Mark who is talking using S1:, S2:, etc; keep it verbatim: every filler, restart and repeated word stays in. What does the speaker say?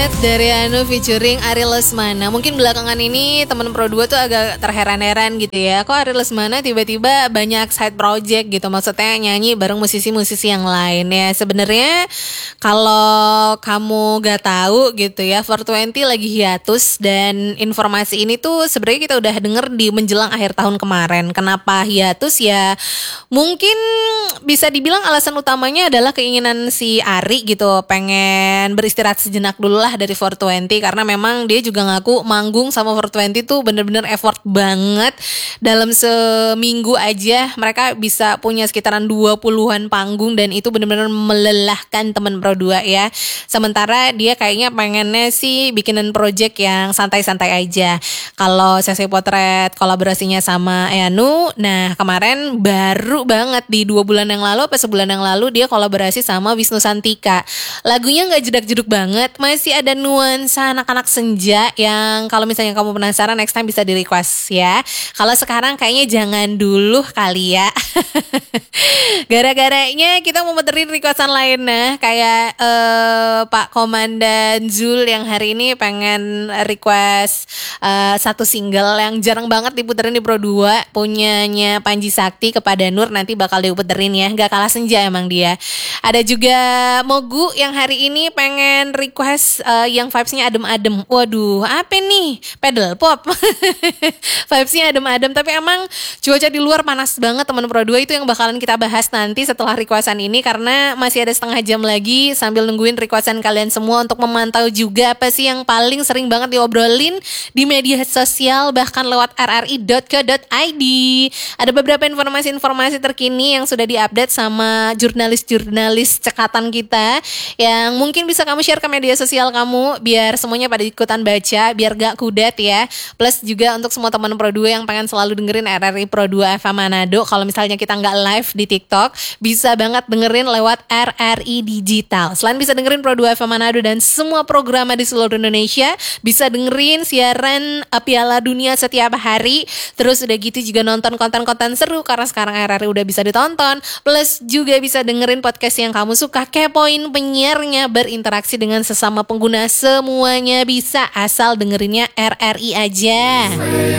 S1: Dari Anu featuring Ari Lesmana. Mungkin belakangan ini teman Pro dua tuh agak terheran-heran gitu ya. Kok Ari Lesmana tiba-tiba banyak side project gitu. Maksudnya nyanyi bareng musisi-musisi yang lain ya. Sebenarnya kalau kamu gak tahu gitu ya, four twenty lagi hiatus. Dan informasi ini tuh sebenarnya kita udah denger di menjelang akhir tahun kemarin. Kenapa hiatus ya? Mungkin bisa dibilang alasan utamanya adalah keinginan si Ari gitu, pengen beristirahat sejenak dulu lah dari four twenty, karena memang dia juga ngaku manggung sama four twenty tuh bener-bener effort banget. Dalam seminggu aja mereka bisa punya sekitaran dua puluhan panggung, dan itu bener-bener melelahkan teman Pro dua ya. Sementara dia kayaknya pengennya sih bikinan project yang santai-santai aja. Kalau sesi potret kolaborasinya sama Eanu, nah kemarin baru banget di dua bulan yang lalu apa sebulan yang lalu dia kolaborasi sama Wisnu Santika. Lagunya gak jedak-jeduk banget, masih ada nuansa anak-anak senja yang kalau misalnya kamu penasaran next time bisa di request ya. Kalau sekarang kayaknya jangan dulu kali ya. Gara-garanya kita mau muterin requestan lain, nah kayak uh, Pak Komandan Zul yang hari ini pengen request uh, satu single yang jarang banget diputerin di Pro dua, punyanya Panji Sakti kepada Nur, nanti bakal diputerin ya. Gak kalah senja emang dia. Ada juga Mogu yang hari ini pengen request uh, yang vibes-nya adem-adem. Waduh, apa nih? Pedal pop. Vibes-nya adem-adem, tapi emang cuaca di luar panas banget teman Pro dua. Itu yang bakalan kita bahas nanti setelah requestan ini, karena masih ada setengah jam lagi sambil nungguin requestan kalian semua untuk memantau juga apa sih yang paling sering banget diobrolin di media sosial, bahkan lewat r r i dot co dot i d. Ada beberapa informasi-informasi terkini yang sudah diupdate sama jurnalis-jurnalis cekatan kita yang mungkin bisa kamu share ke media sosial kamu biar semuanya pada ikutan baca, biar gak kudet ya. Plus juga untuk semua teman Pro dua yang pengen selalu dengerin R R I Pro dua F M Manado, kalau misalnya kita gak live di TikTok, bisa banget dengerin lewat R R I Digital. Selain bisa dengerin Pro dua F M Manado dan semua program di seluruh Indonesia, bisa dengerin siaran Piala Dunia setiap hari. Terus udah gitu juga nonton konten-konten seru karena sekarang R R I udah bisa ditonton. Plus juga bisa dengerin podcast yang kamu suka, kepoin penyiarnya, berinteraksi dengan sesama pengguna, semuanya bisa asal dengerinnya R R I aja.